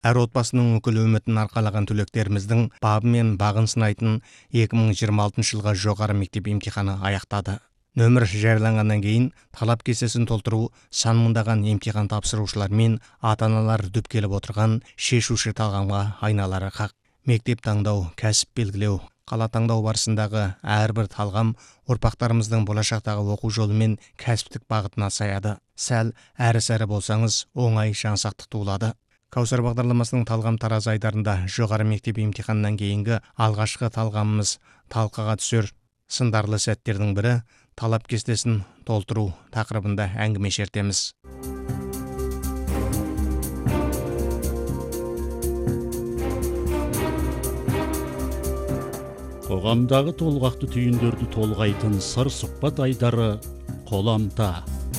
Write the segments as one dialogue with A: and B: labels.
A: Әр отбасының өкілі үмітін арқалаған түлектеріміздің бабы мен бағын сынайтын 2026 жылға жоғары мектеп емтиханы аяқтады. Нөмір жарияланғаннан кейін талап кестесін толтыру сан мыңдаған емтихан тапсырушылар мен ата-аналар дүп келіп отырған шешуші талғамға айналары хақ. Мектеп таңдау, кәсіп белгілеу, қала таңдау барысындағы әрбір талғам ұрпақтарымыздың болашақтағы оқу жолы мен кәсіптік бағытына саяды. Сәл әрі-сәрі болсаңыз оңай жаңсақтық туылады. Каусар бағдарламасының талғам таразы айдарында жоғары мектеп емтиханынан кейінгі алғашқы талғамымыз талқыға түсер сындарлы сәттердің бірі талап кестесін толтыру тақырыбында әңгіме шертеміз.
B: Қоғамдағы толғақты түйіндерді толғайтын сыр сұхбат айдары Қоламта.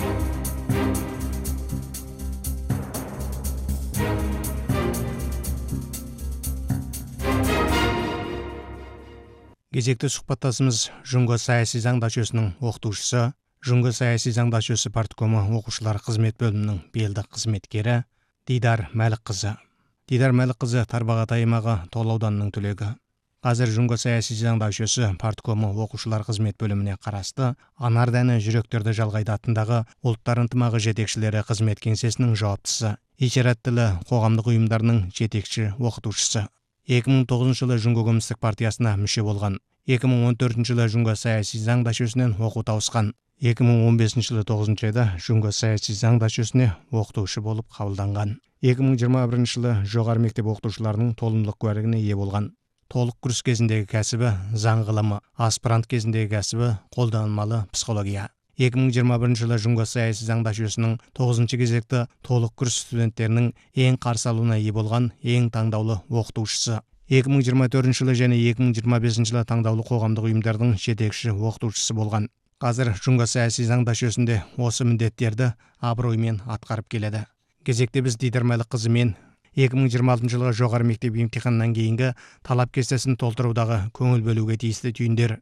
A: Кезекті сұхбаттасымыз Жұңго саяси заң дачөсінің оқытушысы, Жұңго саяси заң дачөсі парткомы оқушылар қызмет бөлімінің белді қызметкері Дидар Мәлікқызы. Дидар Мәлікқызы Тарбағатай аймағы Тол ауданының түлегі. Қазір Жұңго саяси заң дачөсі парткомы оқушылар қызмет бөліміне қарасты Анардәні жүректерді жалғайды атындағы ұлттар ынтымағы жетекшілері қызмет кеңсесінің жауаптысы, ишарат тілі қоғамдық ұйымдарының жетекші оқытушысы. 2009 жылы Жұңго коммунистік партиясына мүше болған. 2014 жылы Жұңго саяси заң дачөсінен оқу тауысқан. 2015 жылы 9 айда Жұңго саяси заң дачөсіне оқытушы болып қабылданған. 2021 жылы жоғары мектеп оқытушыларының толымдылық куәлігіне ие болған. Толық курс кезіндегі кәсібі заң ғылымы, аспирант кезіндегі кәсібі қолданылмалы психология. 2021 жылы Жұңго саяси заң дачөсінің 9 кезекті толық курс студенттерінің ең қарсы алуына ие болған ең таңдаулы оқытушысы. 2024 жылы және 2025 жылы таңдаулы қоғамдық ұйымдардың жетекші оқытушысы болған. Қазір Жұңго саяси заң дачөсінде осы міндеттерді абыроймен атқарып келеді. Кезекте біз Дидар Мәлікқызы мен 2026 жылғы жоғары мектеп емтиханынан кейінгі талап кестесін толтырудағы көңіл бөлуге тиісті түйіндер,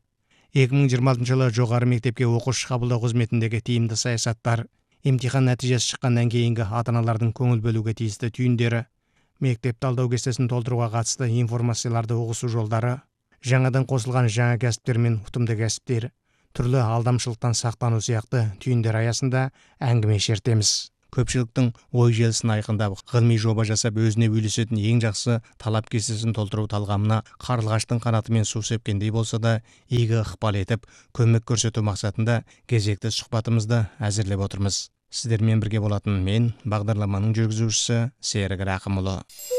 A: 2026 жылы жоғары мектепке оқушы қабылдау қызметіндегі тиімді саясаттар, емтихан нәтижесі шыққаннан кейінгі ата-аналардың көңіл бөлуге тиісті түйіндері, мектеп талдау кестесін толтыруға қатысты информацияларды ұғысу жолдары, жаңадан қосылған жаңа кәсіптер мен ұтымды кәсіптер, түрлі алдамшылықтан сақтану сияқты түйіндер аясында әңгіме шертеміз. Көпшіліктің ой желісін айқындап, ғылыми жоба жасап өзіне үйлесетін ең жақсы талап кестесін толтыру талғамына қарлығаштың қанатымен су сепкендей болса да, игі ықпал етіп, көмек көрсету мақсатында кезекті сұхбатымызды әзірлеп отырмыз. Сіздермен бірге болатын мен, бағдарламаның жүргізушісі Серік Рақымұлы.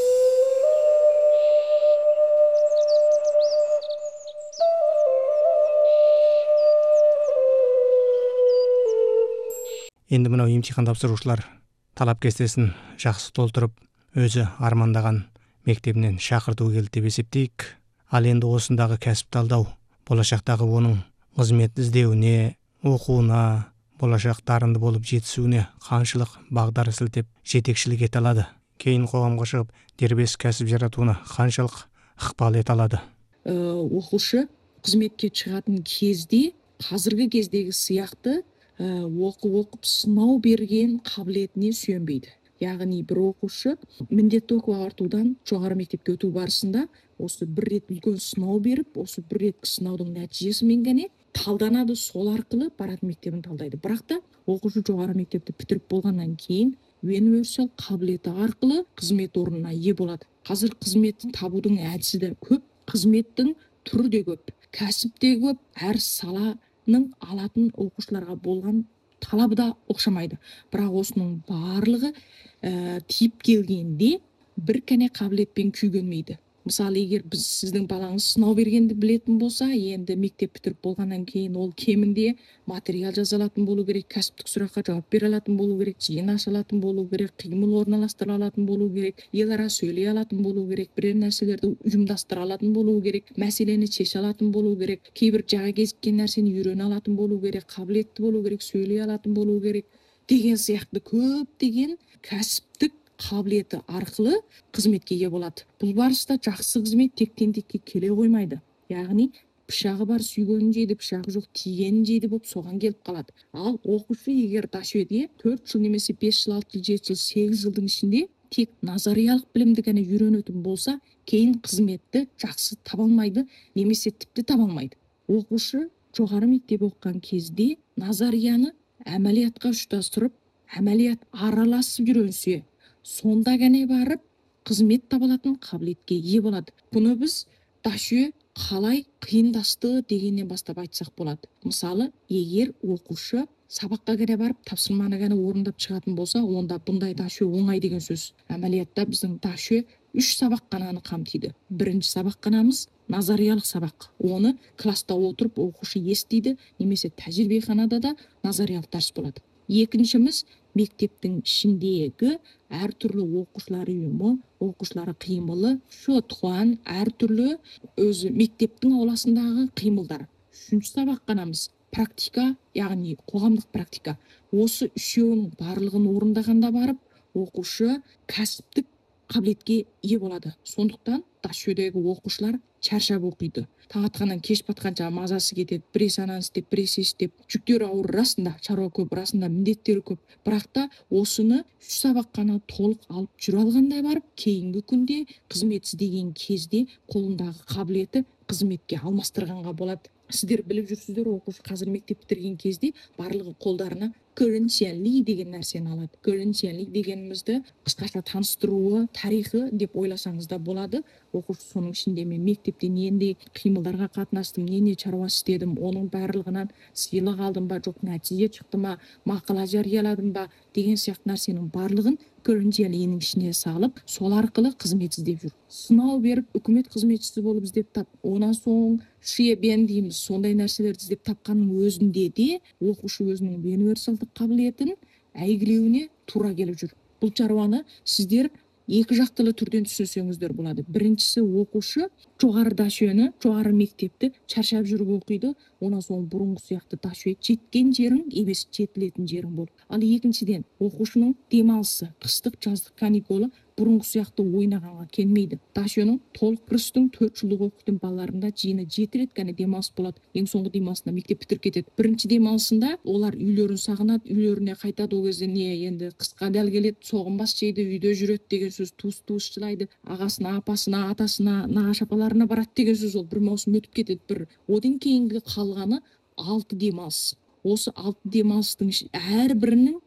A: Енді мынау емтихан тапсырушылар талап кестесін жақсы толтырып, өзі армандаған мектебінен шақырту келді деп есептейік. Ал енді осындағы кәсіп талдау, болашақтағы оның қызмет іздеуіне, оқуына, болашақ дарынды болып жетісуіне қаншалық бағдар сілтеп жетекшілік ете алады. Кейін қоғамға шығып, дербес кәсіп жаратуына қаншалық ықпал ете алады.
C: Оқушы қызметке шығатын кезде, қазіргі кездегі сияқты оқып сынау берген қабілетіне сүйенбейді. Яғни бір оқушы міндетті оқу ағартудан жоғары мектепке өту барысында осы бір рет үлкен сынау беріп, осы бір рет сынаудың нәтижесімен ғана талданады, сол арқылы баратын мектебін талдайды. Бірақ та оқушы жоғары мектепті бітіріп болғаннан кейін универсал қабілеті арқылы қызмет орнына ие болады. Қазір қызметін табудың әдісі де көп, қызметтің түрі де көп, кәсіп те көп, әр саланың алатын оқушыларға болған талабы да оқшамайды. Бірақ осының барлығы тиіп келгенде бір кәне қабілетпен күйгенмейді. Мысалы, егер біз сіздің балаңыз сынау бергенді білетін болса, енді мектеп бітіріп болғаннан кейін ол кемінде материал жаза алатын болу керек, кәсіптік сұраққа жауап бере алатын болу керек, жиын аша алатын болу керек, қимыл орналастыра алатын болу керек, ел ара сөйлей алатын болу керек, бірер нәрселерді ұйымдастыра алатын болу керек, мәселені шеше алатын болу керек, кейбір жаңа кезіккен нәрсені үйрене алатын болу керек, қабілетті болу керек, сөйлей алатын болу керек деген сияқты көптеген кәсіптік қабілеті арқылы қызметке ие болады. Бұл барыста жақсы қызмет тектен-текке келе қоймайды. Яғни пышағы бар сүйгенін жейді, пышағы жоқ тигенін жейді болып соған келіп қалады. Ал оқушы егер дачөде 4 жыл немесе 5 жыл, 6 жыл, 7 жыл, 8 жылдың ішінде тек назариялық білімді ғана үйренетін болса, кейін қызметті жақсы таба алмайды, немесе тіпті таба алмайды. Оқушы жоғары мектеп оқыған кезде назарияны әмәлиятқа ұштастырып, әмәлият араласып үйренсе, сонда ғана барып қызмет таба алатын қабілетке ие болады. Бұны біз дашуе қалай қиындасты дегеннен бастап айтсақ болады. Мысалы, егер оқушы сабаққа ғана барып тапсырманы ғана орындап шығатын болса, онда бұндай дашуе оңай деген сөз. Әмәлиятта біздің дашуе 3 сабақ қананы қамтиды. Бірінші сабақ қанамыз назариялық сабақ. Оны класста отырып оқушы естиді, немесе тәжірибеханада да назариялық дәріс болады. Екіншіміз мектептің ішіндегі әртүрлі оқушылар ұйымы, оқушылары қимылы, шотхуан, әртүрлі өзі мектептің ауласындағы қимылдар. Үшінші сабақ қанамыз практика, яғни қоғамдық практика. Осы үшеуінің барлығын орындағанда барып, оқушы кәсіптік қабілетке ие болады. Сондықтан дашуедегі оқушылар шаршап оқиды. Таң атқаннан кеш батқанша мазасы кетеді, біресе ананы істеп, біресе істеп. Жүктері ауыр расында, шаруа көп, расында міндеттері көп. Бірақ та осыны 3 сабақ қана толық алып жүре алғандай барып, кейінгі күнде қызмет іздеген кезде қолындағы қабілеті қызметке алмастырғанға болады. Сіздер біліп жүрсіздер, оқушы қазір мектеп бітірген кезде барлығы қолдарына көрінсенли деген нәрсені алады. Көрінсенли дегенімізді қысқаша таныстыруы, тарихы деп ойласаңыз да болады. Оқушы соның ішінде мен мектепте нендей қимылдарға қатынастым, не шаруа істедім, оның барлығынан сыйлық алдым ба, жоқ нәтиже шықты ма, мақала жарияладым ба деген сияқты нәрсенің барлығын көрінсенлиінің ішіне салып, сол арқылы қызмет іздеп жүр. Сынау беріп, үкімет қызметшісі болып іздеп тап, онан соң шиебен дейміз, сондай нәрселерді іздеп тапқанның өзінде де оқушы өзінің универсалдық қабілетін әйгілеуіне тура келіп жүр. Бұл шаруаны сіздер екі жақтылы түрден түсінсеңіздер болады. Біріншісі, оқушы жоғары дашуені, жоғары мектепті шаршап жүріп оқиды, онан соң бұрынғы сияқты дашуе жеткен жерің емес, жетілетін жерің болды. Ал екіншіден, оқушының демалысы, қыстық, жаздық каникулы бұрынғы сияқты ойнағанға келмейді. Дашуенің толық кірістің 4 жылдық оқитын балаларында жиыны 7 рет қана демалыс болады. Ең соңғы демалысында мектеп бітіріп кетеді. Бірінші демалысында олар үйлерін сағынады, үйлеріне қайтады. Ол кезде не енді қысқа дәл келеді, соғынбас жейді, үйде жүреді деген сөз, туыс жылайды. Ағасына, апасына, атасына, нағашы апаларына барады деген сөз. Ол бір маусым өтіп кетеді. Бір одан кейінгі қалғаны 6 демалыс. Осы 6 демалыстың әрбірінің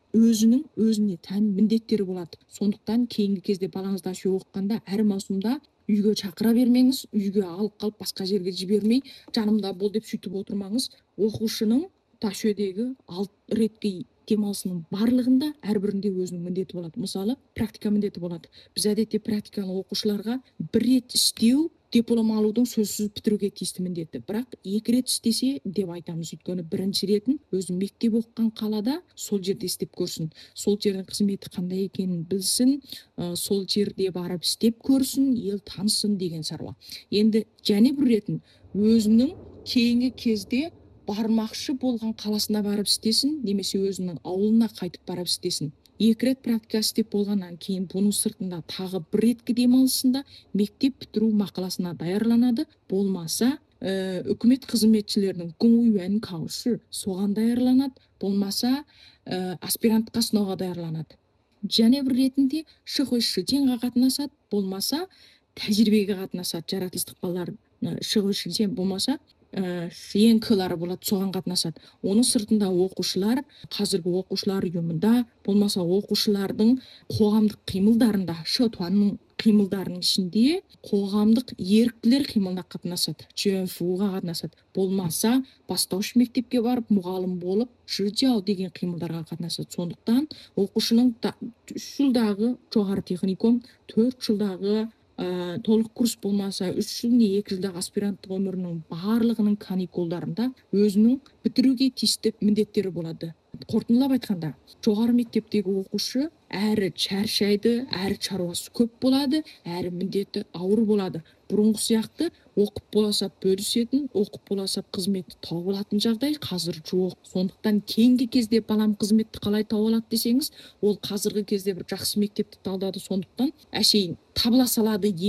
C: өзіне тән міндеттері болады. Сондықтан кейінгі кезде балаңыз дашуе оқығанда әр маусымда үйге шақыра бермеңіз, үйге алып қалып басқа жерге жібермей, жанымда бол деп сөйтіп отырмаңыз. Оқушының дашуедегі 6 ретке демалысының барлығында әрбірінде өзінің міндеті болады. Мысалы, практика міндеті болады. Біз әдетте практиканы оқушыларға 1 рет істеу диплом алудың сөзсіз бітіруге тиісті міндеті. Бірақ 2 рет істесе деп айтамыз. Өйткені бірінші ретін өзі мектеп оқыған қалада сол жерде істеп көрсін. Сол жердің қызметі қандай екенін білсін, сол жерде барып істеп көрсін, ел танысын деген шаруа. Енді және бір ретін өзінің кейінгі кезде бармақшы болған қаласына барып істесін, немесе өзінің ауылына қайтып барып істесін. 2 рет практика істеп болғаннан кейін бұның сыртында тағы 1 реткі демалысында мектеп бітіру мақаласына даярланады. Болмаса, үкімет қызметшілерінің гуңуюэн каушы соған даярланады. Болмаса, аспирантқа сынауға даярланады. Және бір ретінде шықой шытенға қатынасады, болмаса тәжірибеге қатынасады. Жаратылыстық балалар шықой шытен болмаса шиенкілары болады, соған қатынасады. Оның сыртында оқушылар, қазіргі оқушылар ұйымында, болмаса оқушылардың қоғамдық қимылдарында, шотуанның қимылдарының ішінде қоғамдық еріктілер қимылына қатынасады, жөнфуға қатынасады. Болмаса бастауыш мектепке барып, мұғалім болып, жыржау деген қимылдарға қатынасады. Сондықтан оқушының 3 жылдағы жоғары техникум, 4 жылдағы толық курс болмаса 3 жыл не 2 жылдағы аспиранттық өмірінің барлығының каникулдарында өзінің бітіруге тиісті міндеттері болады. Қорытындылап айтқанда, жоғары мектептегі оқушы әрі шаршайды, әрі шаруасы көп болады, әрі міндеті ауыр болады. Бұрынғы сияқты оқып боласа бөлісетін, оқып боласа қызметті тауып алатын жағдай қазір жоқ. Сондықтан кейінгі кезде балам қызметті қалай тауып алады десеңіз, ол қазіргі кезде бір жақсы мектепті талдады. Сондықтан әшейін табыла салады емес.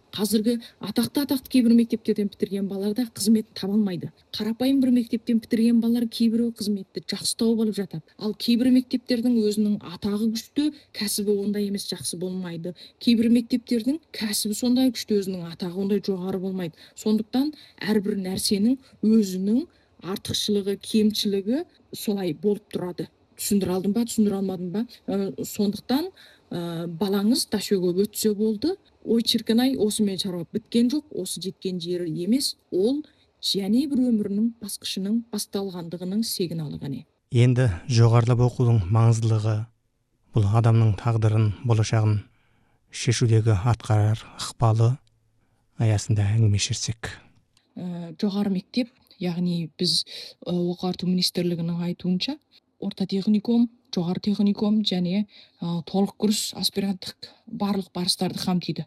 C: Қазіргі атақты кейбір мектептерден бітірген балалар да қызметін таба алмайды. Қарапайым бір мектептен бітірген балалар кейбіреу қызметті жақсы тауып алып жатады. Ал кейбір мектептердің өзінің атағы күшті, кәсібі ондай емес, жақсы болмайды. Кейбір мектептердің кәсібі сондай күшті, өзінің атағы ондай жоғары болмайды. Сондықтан әрбір нәрсенің өзінің артықшылығы, кемшілігі солай болып тұрады. Түсіндіре алдым ба, түсіндіре алмадым ба? Сондықтан балаңыз ташөге өтсе болды, ой шіркін-ай, осымен шаруа біткен жоқ, осы жеткен жері емес, ол және бір өмірінің басқышының басталғандығының сигналы ғана.
A: Енді жоғарылап оқудың маңыздылығы, бұл адамның тағдырын, болашағын шешудегі атқарар ықпалы аясында әңгімелесек.
C: Жоғары мектеп, яғни біз оқу ағарту министрлігінің айтуынша, орта техникум, жоғары техникум және толық курс аспиранттық барлық барыстарды қамтиды.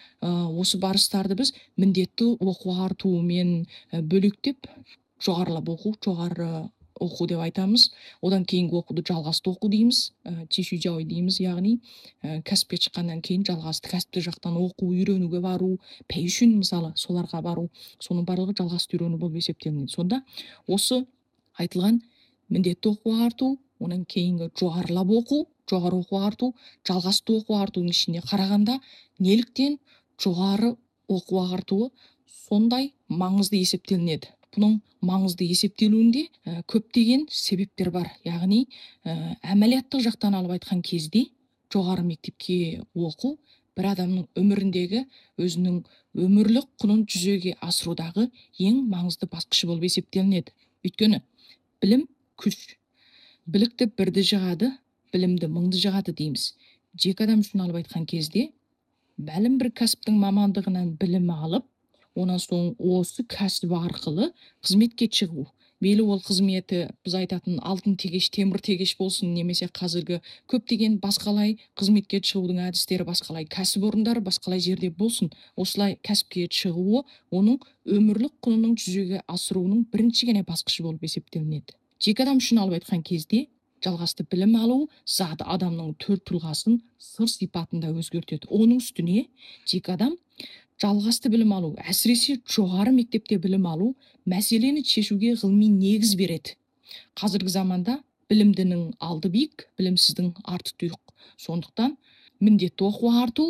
C: Осы барыстарды біз міндетті оқу ағартумен бөлектеп, жоғарылап оқу, жоғары оқу деп айтамыз. Одан кейінгі оқуды жалғасты оқу дейміз, чишуджаой дейміз, яғни кәсіпке шыққаннан кейін жалғасты кәсіпті жақтан оқу, үйренуге бару, пәйшүн мысалы соларға бару, соның барлығы жалғасты үйрену болып есептелінеді. Сонда осы айтылған міндетті оқу ағарту, онан кейінгі жоғарылап оқу, жоғары оқу ағарту, жалғасты оқу ағартудың ішіне қарағанда неліктен жоғары оқу ағартуы сондай маңызды есептелінеді? Бұның маңызды есептелуінде көптеген себептер бар. Яғни әмәлияттық жақтан алып айтқан кезде жоғары мектепке оқу бір адамның өміріндегі өзінің өмірлік құнын жүзеге асырудағы ең маңызды басқышы болып есептелінеді. Өйткені білім күш. Білікті бірді жығады, білімді мыңды жығады дейміз. Жеке адам үшін алып айтқан кезде бәлім бір кәсіптің мамандығынан білім алып, онан соң осы кәсіп арқылы қызметке шығу. Мейлі ол қызметі біз айтатын алтын тегеш, темір тегеш болсын, немесе қазіргі көптеген басқалай қызметке шығудың әдістері, басқалай кәсіпорындары, басқалай жерде болсын, осылай кәсіпке шығуы оның өмірлік құнының жүзеге асыруының бірінші ғана басқышы болып есептелінеді. Жеке адам үшін алып айтқан кезде жалғасты білім алу заты адамның төрт тұлғасын сыр сипатында өзгертеді. Оның үстіне жеке адам жалғасты білім алу, әсіресе жоғары мектепте білім алу мәселені шешуге ғылыми негіз береді. Қазіргі заманда білімдінің алды биік, білімсіздің арты тұйық. Сондықтан міндетті оқу ағарту,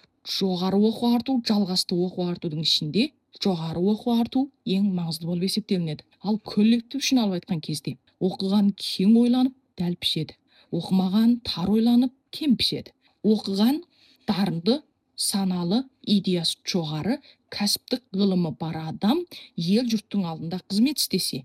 C: жоғары оқу ағарту, жалғасты оқу ағартудың ішінде жоғары оқу ағарту ең маңызды болып есептелінеді. Ал коллектив үшін алып айтқан кезде оқыған кең ойланып дәл пішеді, оқымаған тар ойланып кем пішеді. Оқыған дарынды, саналы, идеясы жоғары, кәсіптік ғылымы бар адам ел жұрттың алдында қызмет істесе,